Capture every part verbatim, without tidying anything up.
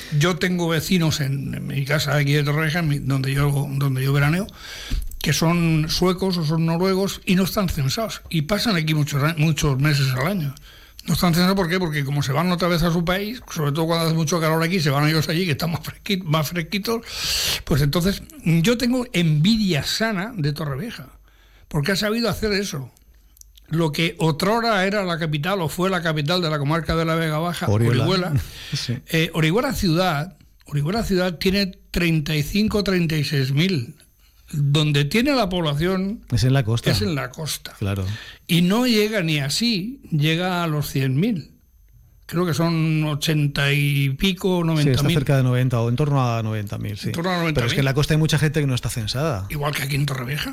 Yo tengo vecinos en, en mi casa aquí de Torrevieja, donde yo, donde yo veraneo, que son suecos o son noruegos y no están censados. Y pasan aquí muchos, muchos meses al año. No están censados, ¿por qué? Porque como se van otra vez a su país, sobre todo cuando hace mucho calor aquí, se van ellos allí, que están más fresquitos, más fresquitos, pues entonces yo tengo envidia sana de Torrevieja, porque ha sabido hacer eso. Lo que otrora era la capital, o fue la capital de la comarca de la Vega Baja, Orihuela. Orihuela, sí. eh, Orihuela ciudad, Orihuela ciudad tiene treinta y cinco, treinta y seis mil. Donde tiene la población es en la costa. Es en la costa. Claro. Y no llega ni así, llega a los cien mil. Creo que son ochenta y pico, noventa mil. Sí, está cerca de noventa o en torno a noventa mil, sí. En torno a noventa Pero es que en la costa hay mucha gente que no está censada. Igual que aquí en Torrevieja.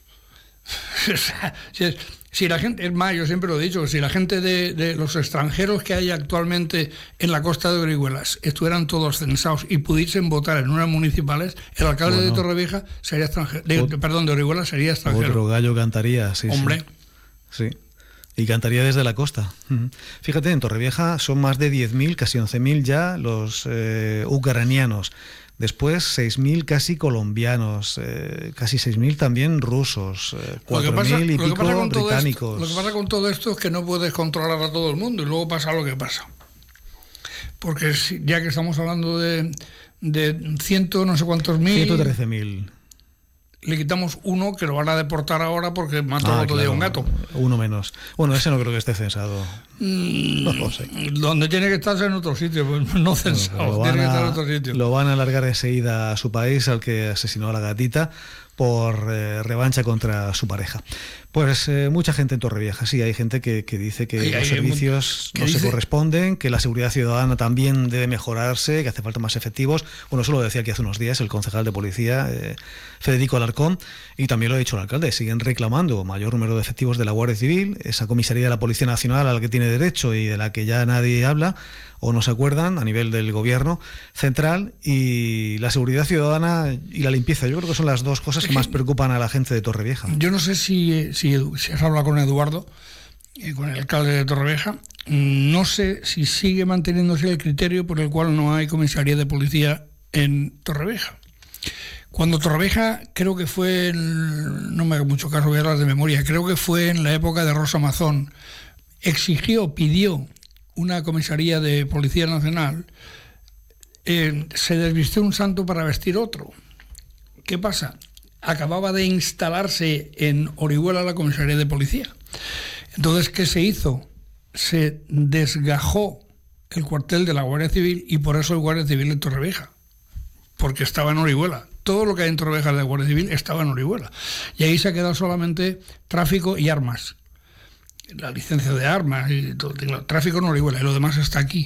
O sea, si, es, si la gente, es más, yo siempre lo he dicho, si la gente de, de los extranjeros que hay actualmente en la costa de Orihuela estuvieran todos censados y pudiesen votar en unas municipales, el alcalde bueno, de Torrevieja sería extranjero, de, otro, perdón, de Orihuela sería extranjero. Otro gallo cantaría, sí. Hombre. Sí. sí. Y cantaría desde la costa. Uh-huh. Fíjate, en Torrevieja son más de diez mil, casi once mil ya los eh, ucranianos. Después seis mil casi colombianos, eh, casi seis mil también rusos, eh, cuatro mil y pico británicos. Esto, lo que pasa con todo esto es que no puedes controlar a todo el mundo y luego pasa lo que pasa. Porque si, ya que estamos hablando de, de ciento no sé cuántos mil... ciento trece mil. Le quitamos uno que lo van a deportar ahora porque mató ah, otro día un gato. Uno menos. Bueno, ese no creo que esté censado. Mm, no lo sé. Donde tiene que estar en otro sitio, pues no censado. Bueno, tiene que a, estar en otro sitio. Lo van a alargar enseguida a su país, al que asesinó a la gatita, por eh, revancha contra su pareja. Pues eh, mucha gente en Torrevieja, sí, hay gente que, que dice que hay, los hay, servicios no dice? se corresponden, que la seguridad ciudadana también debe mejorarse, que hace falta más efectivos. Bueno, eso lo decía aquí hace unos días el concejal de policía, eh, Federico Alarcón, y también lo ha dicho el alcalde. Siguen reclamando mayor número de efectivos de la Guardia Civil, esa comisaría de la Policía Nacional a la que tiene derecho y de la que ya nadie habla o no se acuerdan a nivel del gobierno central, y la seguridad ciudadana y la limpieza. Yo creo que son las dos cosas que más preocupan a la gente de Torrevieja. Yo no sé si, si, si has hablado con Eduardo, eh, con el alcalde de Torrevieja, no sé si sigue manteniéndose el criterio por el cual no hay comisaría de policía en Torrevieja. Cuando Torrevieja, creo que fue, el, no me hago mucho caso, voy a hablar de memoria, creo que fue en la época de Rosa Mazón, exigió, pidió una comisaría de Policía Nacional, eh, se desvistió un santo para vestir otro. ¿Qué pasa? Acababa de instalarse en Orihuela la comisaría de policía. Entonces, ¿qué se hizo? Se desgajó el cuartel de la Guardia Civil y por eso el Guardia Civil en Torrevieja, porque estaba en Orihuela. Todo lo que hay en Torrevieja de la Guardia Civil estaba en Orihuela. Y ahí se ha quedado solamente tráfico y armas. La licencia de armas y todo, el tráfico en Orihuela, y lo demás está aquí.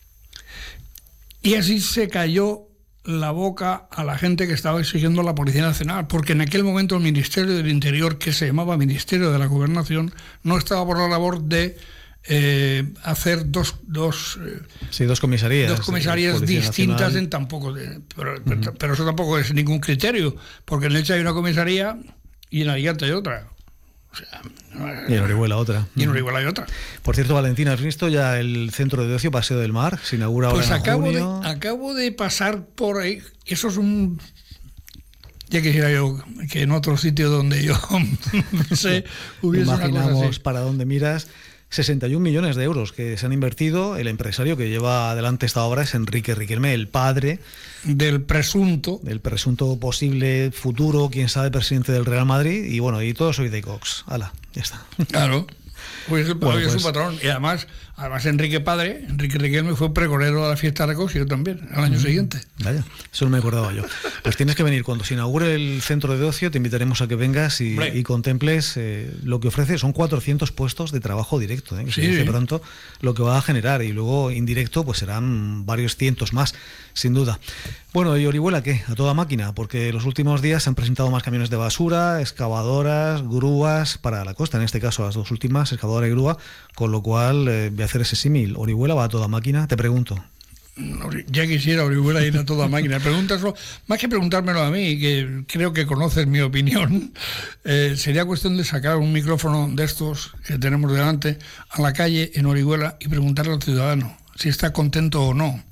Y así se cayó la boca a la gente que estaba exigiendo a la Policía Nacional, porque en aquel momento el Ministerio del Interior, que se llamaba Ministerio de la Gobernación, no estaba por la labor de eh, hacer dos dos, eh, sí, dos comisarías, dos comisarías distintas Nacional. en tampoco de, pero, uh-huh. pero, pero eso tampoco es ningún criterio, porque en Elche hay una comisaría y en Alicante hay otra. O sea, y en Orihuela otra. Y en Orihuela hay otra. Por cierto, Valentina, ¿has visto ya el centro de ocio Paseo del Mar? Se inaugura pues ahora en acabo junio. De, acabo de pasar por ahí. Eso es un... Ya quisiera yo que en otro sitio donde yo sé hubiese una cosa así. Para dónde miras. sesenta y un millones de euros que se han invertido. El empresario que lleva adelante esta obra es Enrique Riquelme, el padre del presunto del presunto posible futuro, quién sabe, presidente del Real Madrid. Y bueno, y todo soy de Cox. Hala, ya está. Claro. Pues, bueno, es pues, su patrón. Y además, además Enrique Padre, Enrique Riquelme, fue pregonero a la fiesta de Cox y yo también, al año mm, siguiente. Vaya, eso no me acordaba yo. Pues tienes que venir cuando se inaugure el centro de ocio, te invitaremos a que vengas y, y contemples eh, lo que ofrece. Son cuatrocientos puestos de trabajo directo, ¿eh? Que sí, se dice sí. pronto lo que va a generar, y luego indirecto pues serán varios cientos más, sin duda. Bueno, ¿y Orihuela qué? A toda máquina, porque los últimos días se han presentado más camiones de basura, excavadoras, grúas para la costa, en este caso las dos últimas, excavadora y grúa, con lo cual eh, voy a hacer ese símil. ¿Orihuela va a toda máquina? Te pregunto. Ya quisiera Orihuela ir a toda máquina. Pregúntaslo, más que preguntármelo a mí, que creo que conoces mi opinión, eh, sería cuestión de sacar un micrófono de estos que tenemos delante a la calle en Orihuela y preguntarle al ciudadano si está contento o no.